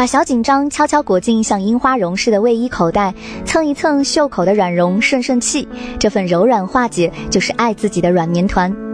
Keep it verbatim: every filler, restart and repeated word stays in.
把小紧张悄悄裹进像樱花绒似的卫衣口袋，蹭一蹭袖口的软绒顺顺气，这份柔软化解就是爱自己的软绵团。